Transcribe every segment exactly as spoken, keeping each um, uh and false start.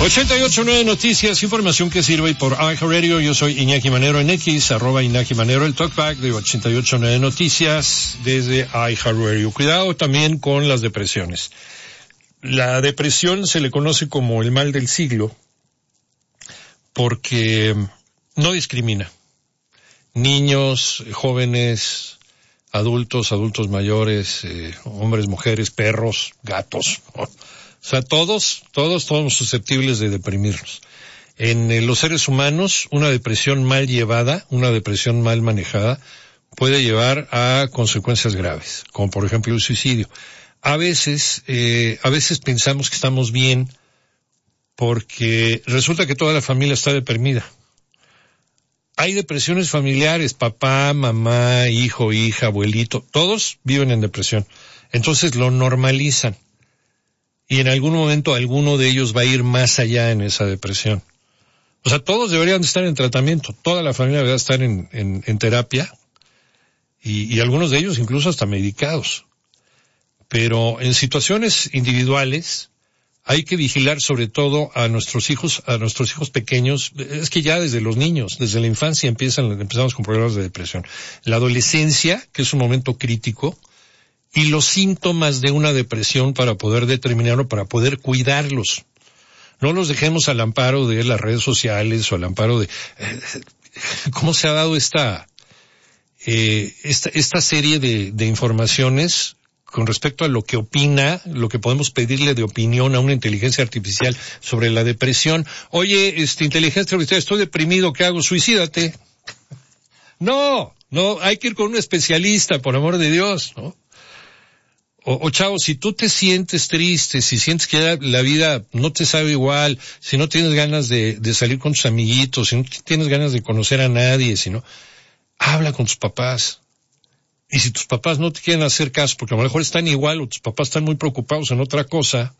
ochenta y ocho punto nueve Noticias, información que sirve por iHeartRadio. Yo soy Iñaki Manero en X, arroba Iñaki Manero, el talkback de ochenta y ocho punto nueve Noticias desde iHeartRadio. Cuidado también con las depresiones. La depresión se le conoce como el mal del siglo porque no discrimina. Niños, jóvenes, adultos, adultos mayores, eh, hombres, mujeres, perros, gatos, ¿no? O sea, todos, todos, todos susceptibles de deprimirnos. En eh, los seres humanos, una depresión mal llevada, una depresión mal manejada, puede llevar a consecuencias graves, como por ejemplo el suicidio. A veces, eh, a veces pensamos que estamos bien porque resulta que toda la familia está deprimida. Hay depresiones familiares, papá, mamá, hijo, hija, abuelito, todos viven en depresión. Entonces lo normalizan. Y en algún momento alguno de ellos va a ir más allá en esa depresión. O sea, todos deberían estar en tratamiento, toda la familia debería estar en, en, en terapia y, y algunos de ellos incluso hasta medicados. Pero en situaciones individuales hay que vigilar sobre todo a nuestros hijos, a nuestros hijos pequeños. Es que ya desde los niños, desde la infancia empiezan, empezamos con problemas de depresión. La adolescencia, que es un momento crítico, y los síntomas de una depresión para poder determinarlo, para poder cuidarlos. No los dejemos al amparo de las redes sociales o al amparo de eh, cómo se ha dado esta eh, esta, esta serie de, de informaciones con respecto a lo que opina, lo que podemos pedirle de opinión a una inteligencia artificial sobre la depresión. Oye, este inteligencia artificial, estoy deprimido, ¿qué hago? Suicídate. No, no, hay que ir con un especialista, por amor de Dios, ¿no? O, o chavo, si tú te sientes triste, si sientes que la, la vida no te sabe igual, si no tienes ganas de, de salir con tus amiguitos, si no tienes ganas de conocer a nadie, si no, habla con tus papás. Y si tus papás no te quieren hacer caso, porque a lo mejor están igual o tus papás están muy preocupados en otra cosa,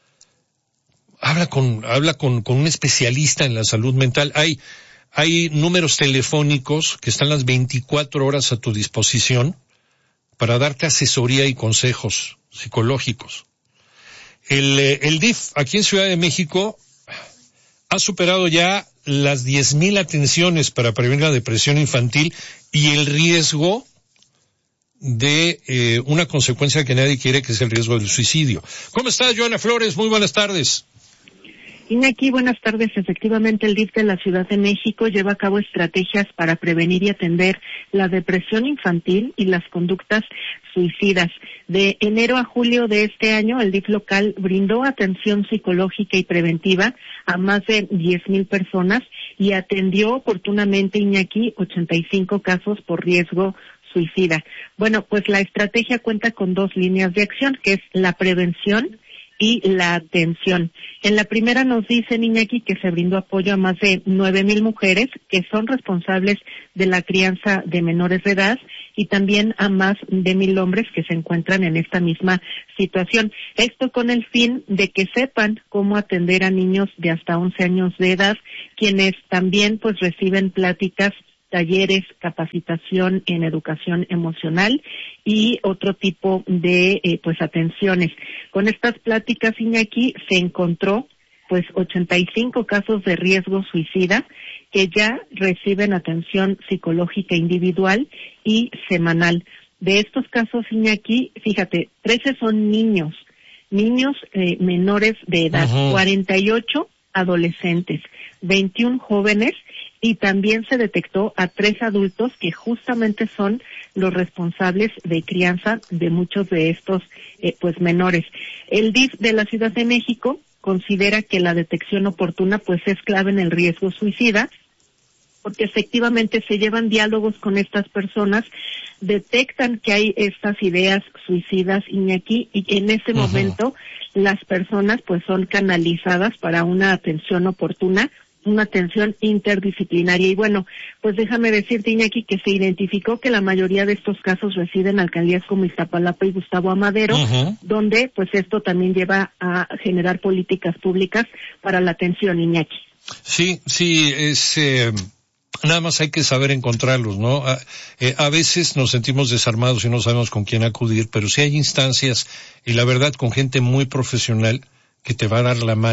habla con, habla con, con un especialista en la salud mental. Hay, hay números telefónicos que están las veinticuatro horas a tu disposición para darte asesoría y consejos psicológicos. El, el D I F aquí en Ciudad de México ha superado ya las diez mil atenciones para prevenir la depresión infantil y el riesgo de eh, una consecuencia que nadie quiere, que es el riesgo del suicidio. ¿Cómo estás, Joana Flores? Muy buenas tardes. Iñaki, buenas tardes. Efectivamente, el D I F de la Ciudad de México lleva a cabo estrategias para prevenir y atender la depresión infantil y las conductas suicidas. De enero a julio de este año, el D I F local brindó atención psicológica y preventiva a más de diez mil personas y atendió oportunamente, Iñaki, ochenta y cinco casos por riesgo suicida. Bueno, pues la estrategia cuenta con dos líneas de acción, que es la prevención y la atención. En la primera nos dice, Iñaki, que se brindó apoyo a más de nueve mil mujeres que son responsables de la crianza de menores de edad y también a más de mil hombres que se encuentran en esta misma situación. Esto con el fin de que sepan cómo atender a niños de hasta once años de edad, quienes también pues reciben pláticas, talleres, capacitación en educación emocional y otro tipo de eh, pues atenciones. Con estas pláticas, Iñaki, se encontró pues ochenta y cinco casos de riesgo suicida que ya reciben atención psicológica individual y semanal. De estos casos, Iñaki, fíjate, trece son niños, niños eh, menores de edad, uh-huh. cuarenta y ocho adolescentes, veintiún jóvenes, y también se detectó a tres adultos que justamente son los responsables de crianza de muchos de estos eh, pues menores. El D I F de la Ciudad de México considera que la detección oportuna pues es clave en el riesgo suicida, porque efectivamente se llevan diálogos con estas personas, detectan que hay estas ideas suicidas, Iñaki, y en ese uh-huh. momento las personas pues son canalizadas para una atención oportuna, una atención interdisciplinaria. Y bueno, pues déjame decirte, Iñaki, que se identificó que la mayoría de estos casos residen en alcaldías como Iztapalapa y Gustavo Amadero, uh-huh. donde pues esto también lleva a generar políticas públicas para la atención, Iñaki. Sí, sí, es... Eh... Nada más hay que saber encontrarlos, ¿no? A, eh, a veces nos sentimos desarmados y no sabemos con quién acudir, pero sí hay instancias, y la verdad, con gente muy profesional que te va a dar la mano.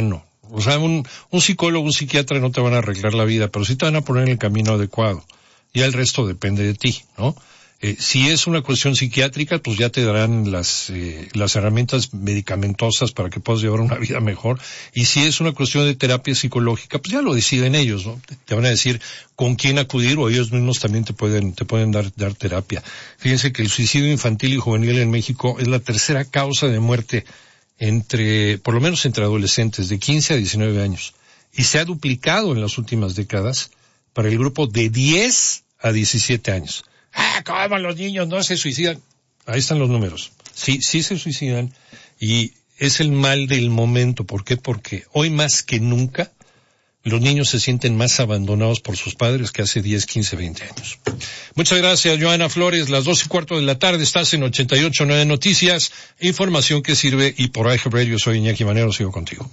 O sea, un, un psicólogo, un psiquiatra no te van a arreglar la vida, pero sí te van a poner en el camino adecuado. Ya el resto depende de ti, ¿no? Eh, si es una cuestión psiquiátrica, pues ya te darán las, eh, las herramientas medicamentosas para que puedas llevar una vida mejor. Y si es una cuestión de terapia psicológica, pues ya lo deciden ellos, ¿no? Te van a decir con quién acudir o ellos mismos también te pueden, te pueden dar, dar terapia. Fíjense que el suicidio infantil y juvenil en México es la tercera causa de muerte entre, por lo menos entre adolescentes de quince a diecinueve años. Y se ha duplicado en las últimas décadas para el grupo de diez a diecisiete años. Ah, ¿cómo los niños no se suicidan? Ahí están los números. Sí, sí se suicidan y es el mal del momento. ¿Por qué? Porque hoy más que nunca los niños se sienten más abandonados por sus padres que hace diez, quince, veinte años. Muchas gracias, Joana Flores. Las dos y cuarto de la tarde estás en ochenta y ocho punto nueve Noticias. Información que sirve y por iHeartRadio soy Iñaki Manero. Sigo contigo.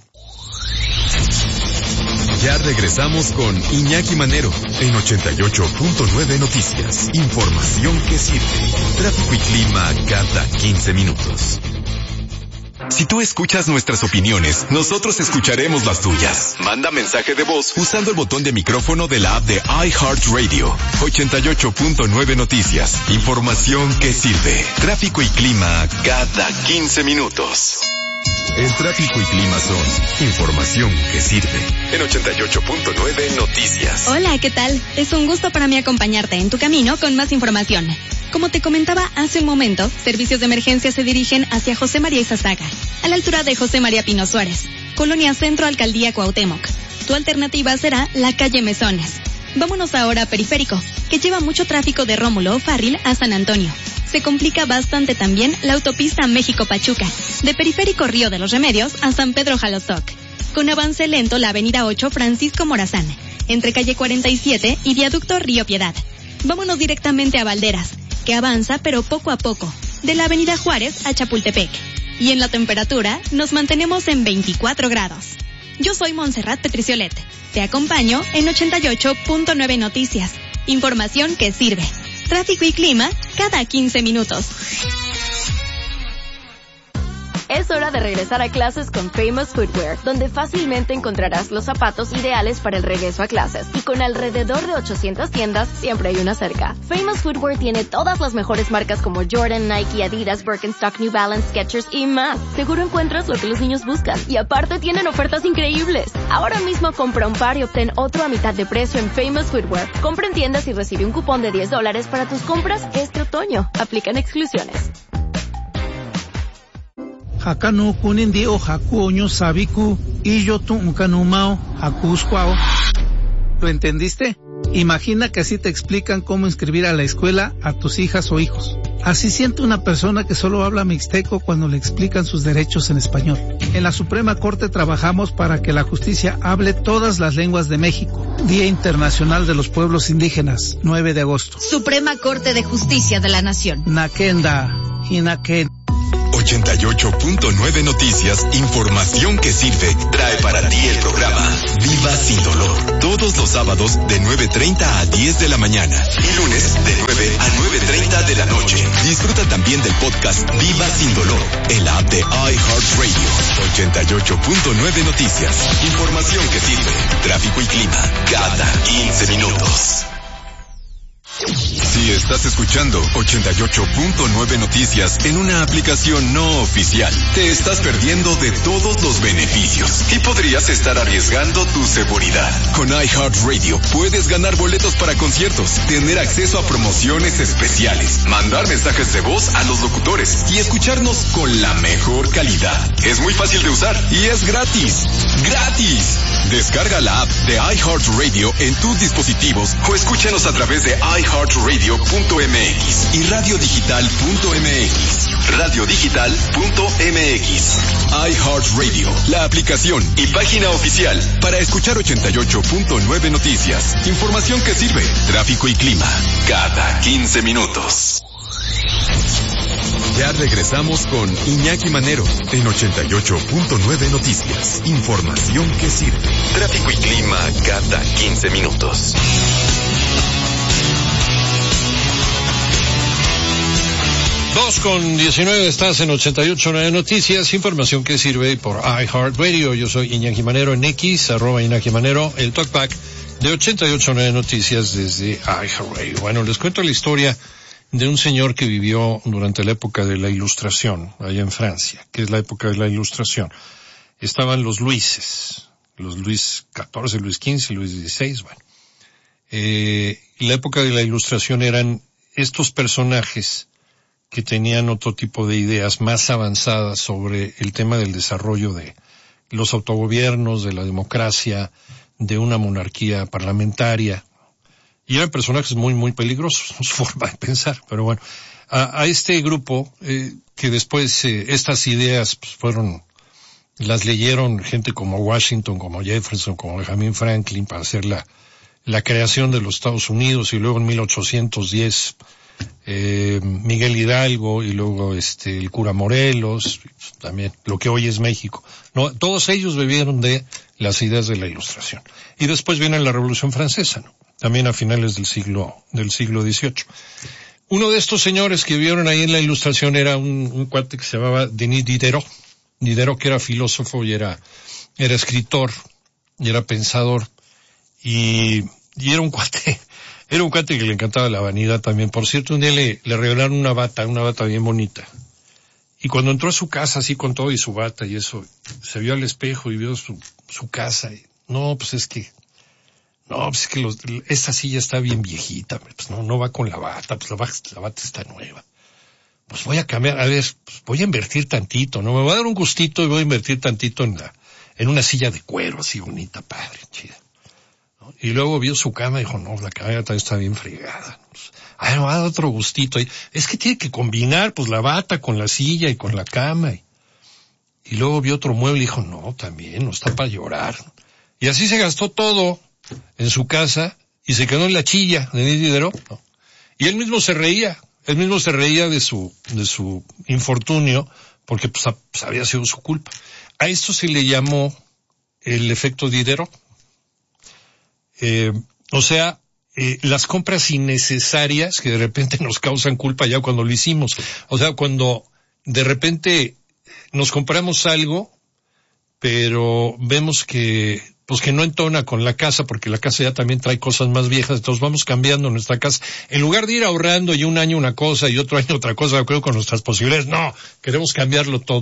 Ya regresamos con Iñaki Manero en ochenta y ocho punto nueve Noticias. Información que sirve. Tráfico y clima cada quince minutos. Si tú escuchas nuestras opiniones, nosotros escucharemos las tuyas. Manda mensaje de voz usando el botón de micrófono de la app de iHeartRadio. ochenta y ocho punto nueve Noticias. Información que sirve. Tráfico y clima cada quince minutos. El tráfico y clima son información que sirve. En ochenta y ocho punto nueve Noticias. Hola, ¿qué tal? Es un gusto para mí acompañarte en tu camino con más información. Como te comentaba hace un momento, servicios de emergencia se dirigen hacia José María Izazaga, a la altura de José María Pino Suárez, Colonia Centro, Alcaldía Cuauhtémoc. Tu alternativa será la calle Mesones. Vámonos ahora a Periférico, que lleva mucho tráfico de Rómulo O'Farrill a San Antonio. Se complica bastante también la autopista México-Pachuca, de Periférico Río de los Remedios a San Pedro Jalostoc. Con avance lento la avenida ocho Francisco Morazán, entre calle cuarenta y siete y viaducto Río Piedad. Vámonos directamente a Valderas, que avanza pero poco a poco, de la avenida Juárez a Chapultepec. Y en la temperatura nos mantenemos en veinticuatro grados. Yo soy Montserrat Petriciolet. Te acompaño en ochenta y ocho punto nueve Noticias. Información que sirve. Tráfico y clima cada quince minutos. Es hora de regresar a clases con Famous Footwear, donde fácilmente encontrarás los zapatos ideales para el regreso a clases. Y con alrededor de ochocientas tiendas, siempre hay una cerca. Famous Footwear tiene todas las mejores marcas como Jordan, Nike, Adidas, Birkenstock, New Balance, Skechers y más. Seguro encuentras lo que los niños buscan. Y aparte tienen ofertas increíbles. Ahora mismo compra un par y obtén otro a mitad de precio en Famous Footwear. Compra en tiendas y recibe un cupón de diez dólares para tus compras este otoño. Aplican exclusiones. Hakanu kunindi o hakuoño sabiku y yo tu ukanumao hakusquao. ¿Lo entendiste? Imagina que así te explican cómo inscribir a la escuela a tus hijas o hijos. Así siente una persona que solo habla mixteco cuando le explican sus derechos en español. En la Suprema Corte trabajamos para que la justicia hable todas las lenguas de México. Día Internacional de los Pueblos Indígenas, nueve de agosto. Suprema Corte de Justicia de la Nación. Nakenda, Hinaken. ochenta y ocho punto nueve Noticias, información que sirve, trae para ti el programa Viva Sin Dolor. Todos los sábados de nueve treinta a diez de la mañana y lunes de nueve a nueve treinta de la noche. Disfruta también del podcast Viva Sin Dolor en la app de iHeartRadio. ochenta y ocho punto nueve Noticias, información que sirve, tráfico y clima cada quince minutos. Si estás escuchando ochenta y ocho punto nueve Noticias en una aplicación no oficial, te estás perdiendo de todos los beneficios y podrías estar arriesgando tu seguridad. Con iHeartRadio puedes ganar boletos para conciertos, tener acceso a promociones especiales, mandar mensajes de voz a los locutores y escucharnos con la mejor calidad. Es muy fácil de usar y es gratis. ¡Gratis! Descarga la app de iHeartRadio en tus dispositivos o escúchanos a través de iHeartRadio punto m x y radiodigital punto m x. radiodigital punto m x. iHeartRadio, la aplicación y página oficial para escuchar ochenta y ocho punto nueve Noticias. Información que sirve, tráfico y clima, cada quince minutos. Ya regresamos con Iñaki Manero en ochenta y ocho punto nueve Noticias. Información que sirve, tráfico y clima cada quince minutos. Dos con diecinueve, estás en ochenta y ocho punto nueve Noticias, información que sirve por iHeartRadio. Yo soy Iñaki Manero en X, arroba Iñaki Manero, el talkback de ochenta y ocho punto nueve Noticias desde iHeartRadio. Bueno, les cuento la historia de un señor que vivió durante la época de la Ilustración, allá en Francia, que es la época de la Ilustración. Estaban los Luises, los Luis catorce, Luis quince, Luis dieciséis, bueno. Eh, la época de la Ilustración eran estos personajes que tenían otro tipo de ideas más avanzadas sobre el tema del desarrollo de los autogobiernos, de la democracia, de una monarquía parlamentaria. Y eran personajes muy, muy peligrosos, su forma de pensar. Pero bueno, a, a este grupo, eh, que después eh, estas ideas pues, fueron, las leyeron gente como Washington, como Jefferson, como Benjamin Franklin para hacer la, la creación de los Estados Unidos, y luego en mil ochocientos diez Eh, Miguel Hidalgo, y luego este el cura Morelos, también lo que hoy es México. No, todos ellos bebieron de las ideas de la Ilustración. Y después viene la Revolución Francesa, ¿no? También a finales del siglo del siglo dieciocho. Uno de estos señores que vivieron ahí en la Ilustración era un, un cuate que se llamaba Denis Diderot. Diderot, que era filósofo y era era escritor y era pensador, y, y era un cuate Era un cuate que le encantaba la vanidad también. Por cierto, un día le, le regalaron una bata, una bata bien bonita. Y cuando entró a su casa así con todo y su bata y eso, se vio al espejo y vio su, su casa. Y, no, pues es que, no, pues es que los, esta silla está bien viejita, pues no, no va con la bata, pues la, la bata está nueva. Pues voy a cambiar, a ver, pues voy a invertir tantito, ¿no? Me voy a dar un gustito y voy a invertir tantito en la, en una silla de cuero así bonita, padre, chida. Y luego vio su cama y dijo, no, la cama también está bien fregada. Ah, me va a dar otro gustito. Es que tiene que combinar, pues, la bata con la silla y con la cama. Y, y luego vio otro mueble y dijo, no, también, no está para llorar. Y así se gastó todo en su casa y se quedó en la chilla de Diderot, ¿no? Y él mismo se reía, él mismo se reía de su, de su infortunio, porque pues, pues había sido su culpa. A esto se le llamó el efecto Diderot. Eh, o sea, eh, las compras innecesarias que de repente nos causan culpa ya cuando lo hicimos. O sea, cuando de repente nos compramos algo, pero vemos que, pues que no entona con la casa, porque la casa ya también trae cosas más viejas, entonces vamos cambiando nuestra casa. En lugar de ir ahorrando y un año una cosa y otro año otra cosa, creo con nuestras posibilidades, no, queremos cambiarlo todo.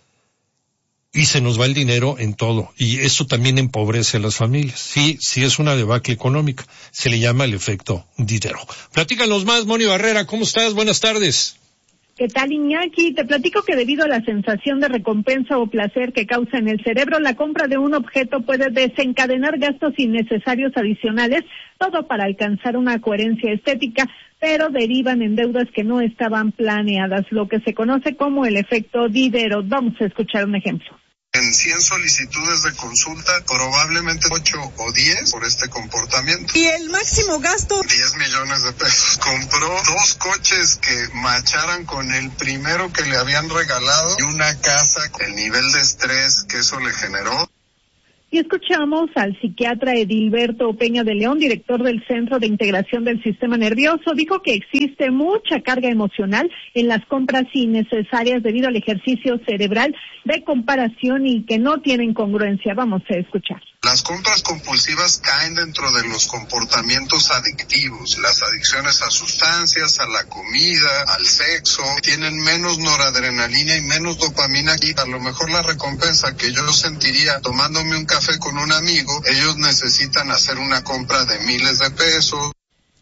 Y se nos va el dinero en todo. Y eso también empobrece a las familias. Sí, sí es una debacle económica. Se le llama el efecto Diderot. Platícanos más, Moni Barrera. ¿Cómo estás? Buenas tardes. ¿Qué tal, Iñaki? Te platico que debido a la sensación de recompensa o placer que causa en el cerebro, la compra de un objeto puede desencadenar gastos innecesarios adicionales, todo para alcanzar una coherencia estética, pero derivan en deudas que no estaban planeadas, lo que se conoce como el efecto Diderot. Vamos a escuchar un ejemplo. En cien solicitudes de consulta, probablemente ocho o diez por este comportamiento. ¿Y el máximo gasto? diez millones de pesos. Compró dos coches que macharan con el primero que le habían regalado y una casa, el nivel de estrés que eso le generó. Y escuchamos al psiquiatra Edilberto Peña de León, director del Centro de Integración del Sistema Nervioso. Dijo que existe mucha carga emocional en las compras innecesarias debido al ejercicio cerebral de comparación y que no tienen congruencia. Vamos a escuchar. Las compras compulsivas caen dentro de los comportamientos adictivos. Las adicciones a sustancias, a la comida, al sexo, tienen menos noradrenalina y menos dopamina. Y a lo mejor la recompensa que yo sentiría tomándome un café con un amigo, ellos necesitan hacer una compra de miles de pesos.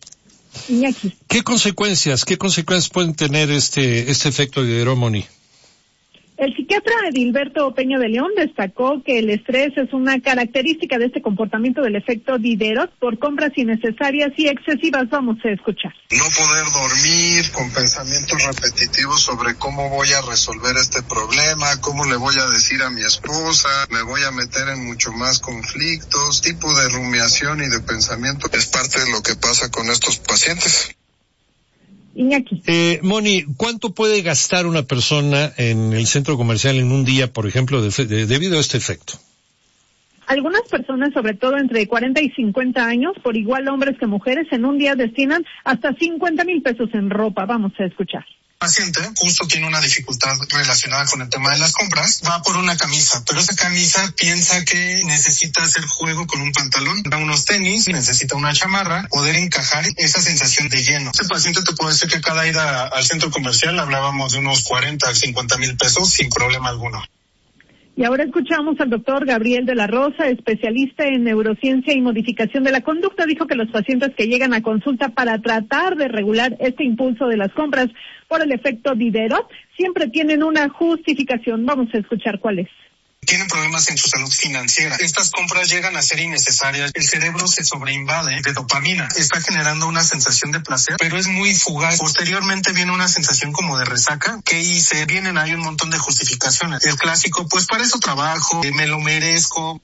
¿Qué consecuencias, qué consecuencias pueden tener este, este efecto de Diderot, Moni? El psiquiatra Edilberto Peña de León destacó que el estrés es una característica de este comportamiento del efecto Diderot por compras innecesarias y excesivas. Vamos a escuchar. No poder dormir con pensamientos repetitivos sobre cómo voy a resolver este problema, cómo le voy a decir a mi esposa, me voy a meter en mucho más conflictos, tipo de rumiación y de pensamiento es parte de lo que pasa con estos pacientes. Iñaki. Eh, Moni, ¿cuánto puede gastar una persona en el centro comercial en un día, por ejemplo, de, de, debido a este efecto? Algunas personas, sobre todo entre cuarenta y cincuenta años, por igual hombres que mujeres, en un día destinan hasta cincuenta mil pesos en ropa. Vamos a escuchar. Paciente justo tiene una dificultad relacionada con el tema de las compras, va por una camisa, pero esa camisa piensa que necesita hacer juego con un pantalón, da unos tenis, necesita una chamarra, poder encajar esa sensación de lleno. Este paciente te puede decir que cada ida al centro comercial hablábamos de unos cuarenta a cincuenta mil pesos sin problema alguno. Y ahora escuchamos al doctor Gabriel de la Rosa, especialista en neurociencia y modificación de la conducta. Dijo que los pacientes que llegan a consulta para tratar de regular este impulso de las compras por el efecto Diderot siempre tienen una justificación. Vamos a escuchar cuál es. Tienen problemas en su salud financiera. Estas compras llegan a ser innecesarias. El cerebro se sobreinvade de dopamina. Está generando una sensación de placer, pero es muy fugaz. Posteriormente viene una sensación como de resaca. ¿Qué hice? Vienen ahí un montón de justificaciones. El clásico, pues para eso trabajo, me lo merezco.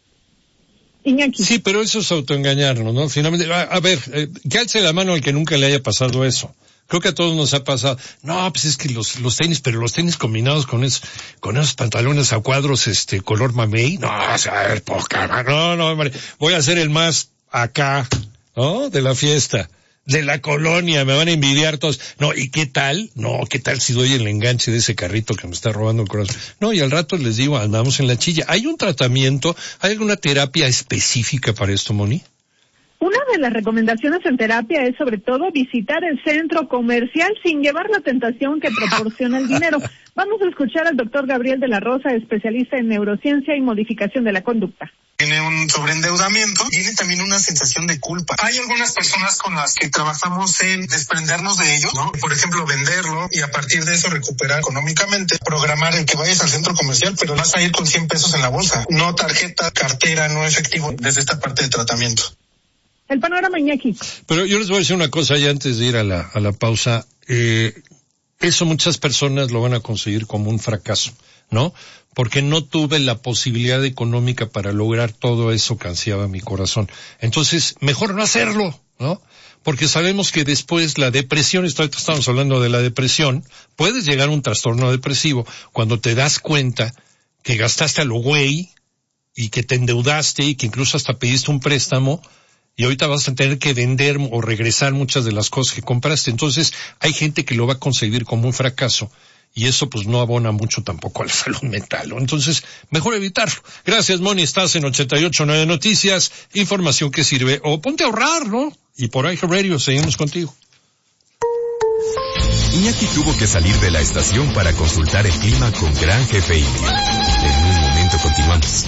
Iñaki. Sí, pero eso es autoengañarnos, ¿no? Finalmente, a, a ver, eh, que alce la mano al que nunca le haya pasado eso. Creo que a todos nos ha pasado. No, pues es que los, los tenis, pero los tenis combinados con esos, con esos pantalones a cuadros, este, color mamey. No, o sea, a ver, poca, no, no, hombre, voy a ser el más acá, ¿no? De la fiesta, de la colonia, me van a envidiar todos. No, ¿y qué tal? No, ¿qué tal si doy el enganche de ese carrito que me está robando el corazón? No, y al rato les digo, andamos en la chilla. ¿Hay un tratamiento, hay alguna terapia específica para esto, Moni? Una de las recomendaciones en terapia es sobre todo visitar el centro comercial sin llevar la tentación que proporciona el dinero. Vamos a escuchar al doctor Gabriel de la Rosa, especialista en neurociencia y modificación de la conducta. Tiene un sobreendeudamiento, tiene también una sensación de culpa. Hay algunas personas con las que trabajamos en desprendernos de ello, ¿no? Por ejemplo, venderlo y a partir de eso recuperar económicamente, programar el que vayas al centro comercial, pero vas a ir con cien pesos en la bolsa, no tarjeta, cartera, no efectivo, desde esta parte de tratamiento. El panorama, Iñaki. Pero yo les voy a decir una cosa ya antes de ir a la, a la pausa. Eh, eso muchas personas lo van a conseguir como un fracaso, ¿no? Porque no tuve la posibilidad económica para lograr todo eso que ansiaba mi corazón. Entonces, mejor no hacerlo, ¿no? Porque sabemos que después la depresión, estamos hablando de la depresión, puedes llegar a un trastorno depresivo cuando te das cuenta que gastaste a lo güey y que te endeudaste y que incluso hasta pediste un préstamo y ahorita vas a tener que vender o regresar muchas de las cosas que compraste. Entonces, hay gente que lo va a conseguir como un fracaso y eso pues no abona mucho tampoco a la salud mental, ¿no? Entonces, mejor evitarlo. Gracias, Moni, estás en ochenta y ocho punto nueve Noticias, información que sirve, o ponte a ahorrar, ¿no? Y por ahí Radio, seguimos contigo. Iñaki tuvo que salir de la estación para consultar el clima con Gran Jefe Indio. En un momento continuamos.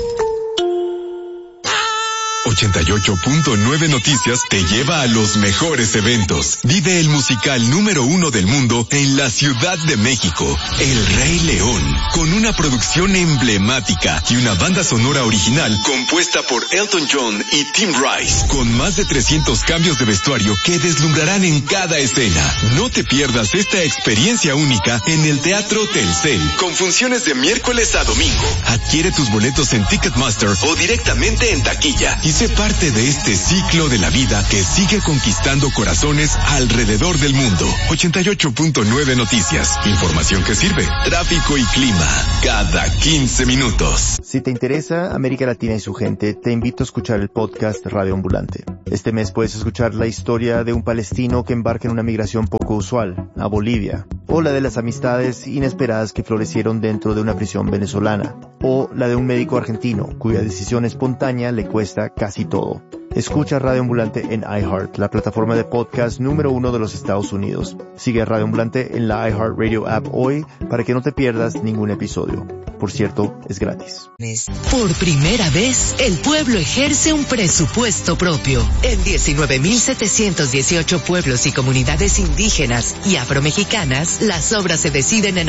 ochenta y ocho punto nueve Noticias te lleva a los mejores eventos. Vive el musical número uno del mundo en la Ciudad de México, El Rey León, con una producción emblemática y una banda sonora original compuesta por Elton John y Tim Rice, con más de trescientos cambios de vestuario que deslumbrarán en cada escena. No te pierdas esta experiencia única en el Teatro Telcel, con funciones de miércoles a domingo. Adquiere tus boletos en Ticketmaster o directamente en taquilla y sé parte de este ciclo de la vida que sigue conquistando corazones alrededor del mundo. ochenta y ocho punto nueve Noticias. Información que sirve. Tráfico y clima. Cada quince minutos. Si te interesa América Latina y su gente, te invito a escuchar el podcast Radio Ambulante. Este mes puedes escuchar la historia de un palestino que embarca en una migración poco usual, a Bolivia. O la de las amistades inesperadas que florecieron dentro de una prisión venezolana. O la de un médico argentino, cuya decisión espontánea le cuesta casi todo. Escucha Radio Ambulante en iHeart, la plataforma de podcast número uno de los Estados Unidos. Sigue a Radio Ambulante en la iHeartRadio app hoy para que no te pierdas ningún episodio. Por cierto, es gratis. Por primera vez, el pueblo ejerce un presupuesto propio. En diecinueve mil setecientos dieciocho pueblos y comunidades indígenas y afromexicanas, las obras se deciden en